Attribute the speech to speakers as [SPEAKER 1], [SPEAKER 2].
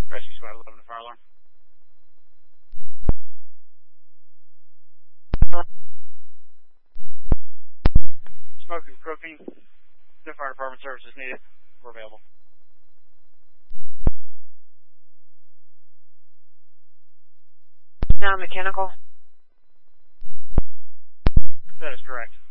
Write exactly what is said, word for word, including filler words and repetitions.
[SPEAKER 1] Rescue Squad eleven to fire alarm. Smoke and propane. No fire department services needed. We're available.
[SPEAKER 2] Non-mechanical.
[SPEAKER 1] That is correct.